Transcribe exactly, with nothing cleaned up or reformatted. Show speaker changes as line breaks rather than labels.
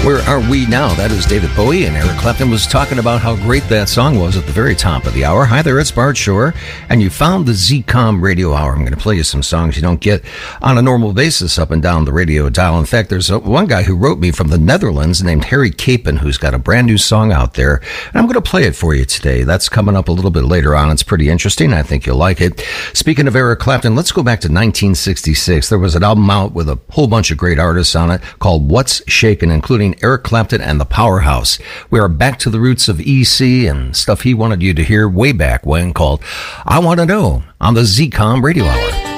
Where Are We Now? That is David Bowie, and Eric Clapton was talking about how great that song was at the very top of the hour. Hi there, it's Bart Shore, and you found the Z COM radio hour. I'm going to play you some songs you don't get on a normal basis up and down the radio dial. In fact, there's a, one guy who wrote me from the Netherlands named Harry Capen, who's got a brand new song out there, and I'm going to play it for you today. That's coming up a little bit later on. It's pretty interesting. I think you'll like it. Speaking of Eric Clapton, let's go back to nineteen sixty-six. There was an album out with a whole bunch of great artists on it called What's Shakin', including Eric Clapton and the Powerhouse. We are back to the roots of E C and stuff he wanted you to hear way back when, called I Want to Know on the Z COM Radio Hour.